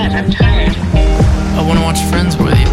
bed. I'm tired. I want to watch Friends with you.